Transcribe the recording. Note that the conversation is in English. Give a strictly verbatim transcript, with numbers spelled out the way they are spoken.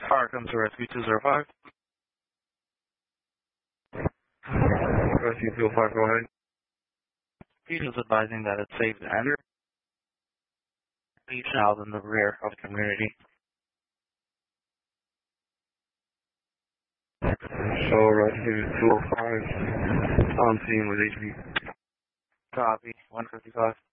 Car comes to Rescue two zero five. Rescue two zero five, go ahead. Fusion's advising that it's safe to enter. Beach out in the rear of the community. So, Rescue two zero five on scene with H B. Copy. one fifty-five.